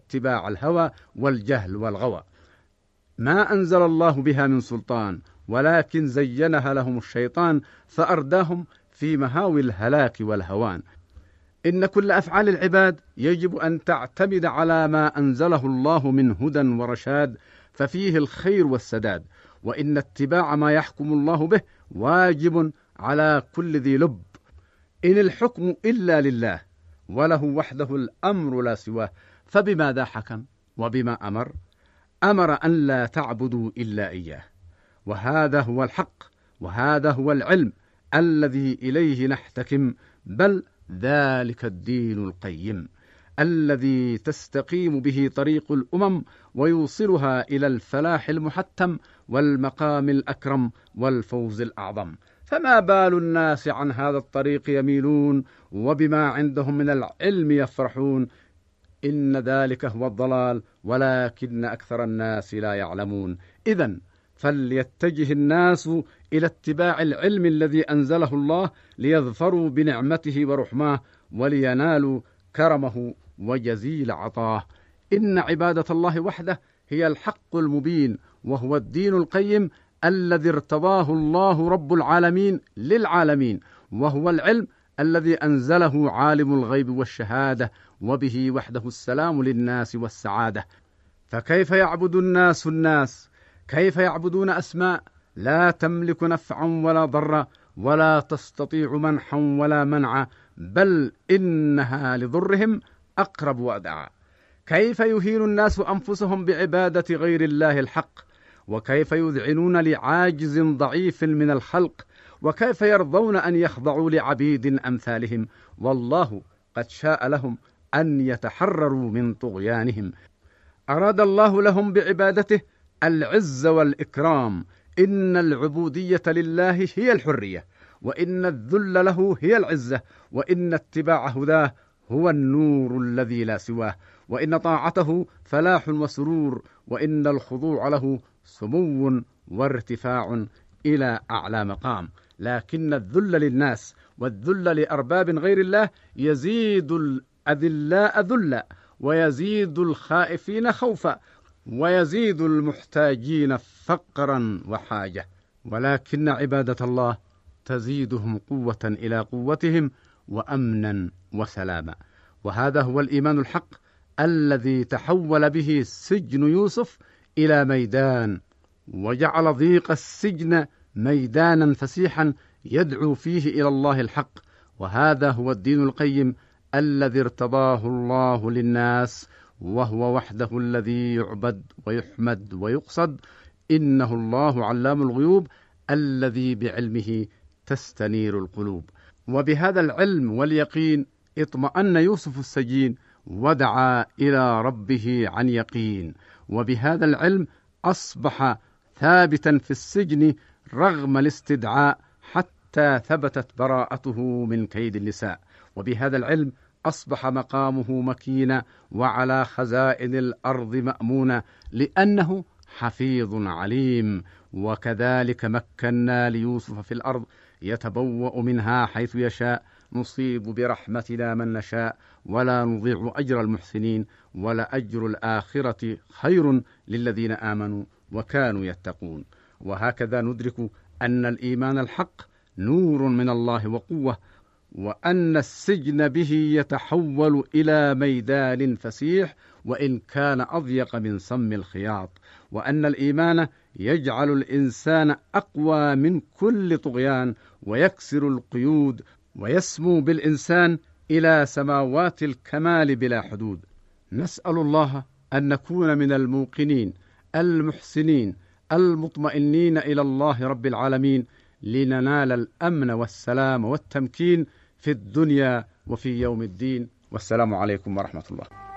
اتباع الهوى والجهل والغوى. ما أنزل الله بها من سلطان، ولكن زينها لهم الشيطان فأرداهم في مهاوي الهلاك والهوان. إن كل أفعال العباد يجب أن تعتمد على ما أنزله الله من هدى ورشاد، ففيه الخير والسداد، وإن اتباع ما يحكم الله به واجب على كل ذي لب. إن الحكم إلا لله، وله وحده الأمر لا سواه، فبماذا حكم وبما أمر؟ أمر أن لا تعبدوا إلا إياه، وهذا هو الحق، وهذا هو العلم الذي إليه نحتكم، بل ذلك الدين القيم الذي تستقيم به طريق الأمم ويوصلها إلى الفلاح المحتم والمقام الأكرم والفوز الأعظم. فما بال الناس عن هذا الطريق يميلون، وبما عندهم من العلم يفرحون؟ إن ذلك هو الضلال، ولكن أكثر الناس لا يعلمون. إذن فليتجه الناس إلى اتباع العلم الذي أنزله الله، ليظفروا بنعمته ورحمه، ولينالوا كرمه وجزيل عطاه. إن عبادة الله وحده هي الحق المبين، وهو الدين القيم الذي ارتضاه الله رب العالمين للعالمين، وهو العلم الذي أنزله عالم الغيب والشهادة، وبه وحده السلام للناس والسعادة. فكيف يعبد الناس؟ كيف يعبدون أسماء لا تملك نفعا ولا ضرا، ولا تستطيع منحا ولا منعا، بل إنها لضرهم أقرب وأدعى؟ كيف يهين الناس أنفسهم بعبادة غير الله الحق؟ وكيف يذعنون لعاجز ضعيف من الخلق؟ وكيف يرضون أن يخضعوا لعبيد أمثالهم؟ والله قد شاء لهم أن يتحرروا من طغيانهم. أراد الله لهم بعبادته العز والإكرام. إن العبودية لله هي الحرية، وإن الذل له هي العزة، وإن اتباع هداه هو النور الذي لا سواه، وإن طاعته فلاح وسرور، وإن الخضوع له سمو وارتفاع إلى أعلى مقام. لكن الذل للناس والذل لأرباب غير الله يزيد الأذلاء ذلا، ويزيد الخائفين خوفا، ويزيد المحتاجين فقرا وحاجة. ولكن عبادة الله تزيدهم قوة إلى قوتهم، وأمنا وسلاما. وهذا هو الإيمان الحق الذي تحول به سجن يوسف إلى ميدان، وجعل ضيق السجن ميدانا فسيحا يدعو فيه إلى الله الحق. وهذا هو الدين القيم الذي ارتضاه الله للناس، وهو وحده الذي يعبد ويحمد ويقصد. إنه الله علام الغيوب الذي بعلمه تستنير القلوب. وبهذا العلم واليقين اطمأن يوسف السجين ودعا إلى ربه عن يقين، وبهذا العلم أصبح ثابتا في السجن رغم الاستدعاء، حتى ثبتت براءته من كيد النساء. وبهذا العلم أصبح مقامه مكينا، وعلى خزائن الأرض مأمونا، لأنه حفيظ عليم. وكذلك مكنا ليوسف في الأرض يتبوأ منها حيث يشاء، نصيب برحمتنا من نشاء، ولا نضيع أجر المحسنين، ولأجر الآخرة خير للذين آمنوا وكانوا يتقون. وهكذا ندرك أن الإيمان الحق نور من الله وقوة، وأن السجن به يتحول إلى ميدان فسيح وإن كان أضيق من سم الخياط، وأن الإيمان يجعل الإنسان أقوى من كل طغيان، ويكسر القيود، ويسمو بالإنسان إلى سماوات الكمال بلا حدود. نسأل الله أن نكون من الموقنين المحسنين المطمئنين إلى الله رب العالمين، لننال الأمن والسلام والتمكين في الدنيا وفي يوم الدين. والسلام عليكم ورحمة الله.